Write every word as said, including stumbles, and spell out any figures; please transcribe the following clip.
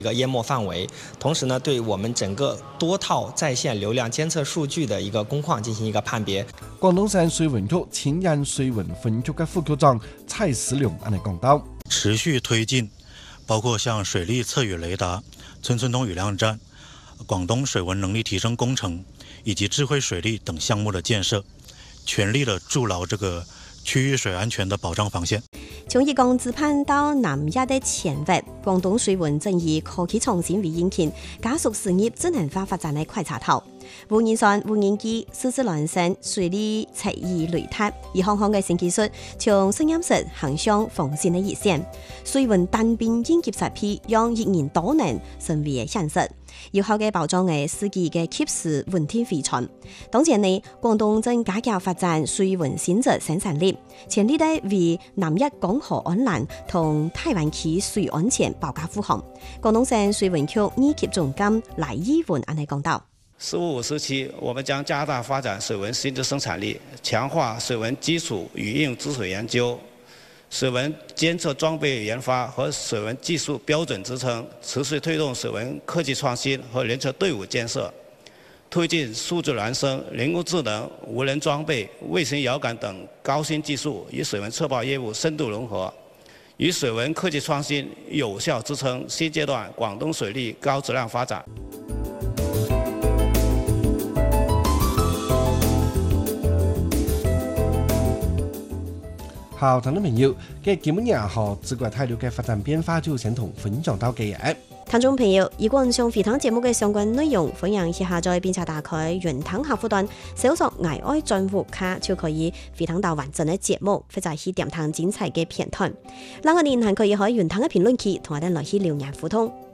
一个淹没范围，同時呢，對我們整個多套在線流量監測數據的一個工況進行一個判別。 廣東省水文局前任水文分局嘅副局長蔡思良安尼講到， 持續推進，包括像水利測雨雷達、村村通雨量站、廣東水文能力提升工程以及智慧水利等項目的建設，全力的築牢這個區域水安全的保障防線。 從義江支畔到南亞的前域，廣東水文正以科技創新為引擎，加速事業智能化發展的快車頭。無人船、無人機、獅子纜繩、水利測雨雷達，一項項嘅新技術，從實驗室行向縫線的一線。水文單邊應急設備，讓一人多能成為現實。有效嘅包裝嘅司機嘅及時穩定飛船。當前呢，廣東正加強發展水文先進生產力，全力地為南一江河岸欄同台灣區水安全保駕護航。廣東省水文局二級總監賴依文安尼講道： 十五五時期，我們將加大發展水文新質生產力，強化水文基礎與應用知識研究。水文監測裝備研發和水文技術標準支撐，持續推動水文科技創新和人車隊伍建設，推進數字孿生、人工智能、無人裝備、衛星遙感等高新技術與水文測報業務深度融合，與水文科技創新有效支撐新階段廣東水利高質量發展。 好，聽眾朋友，嘅今日和自國大陸嘅發展變化就先同分享到嘅嘢。 聽眾朋友，如果想回聽節目嘅相關內容，歡迎去下載並且打開雲聽客戶端，搜索愛愛專戶卡就可以回聽到完整嘅節目，或者去點聽精彩嘅片段。另外，你還可以喺雲聽嘅評論區同我哋來去留言互動。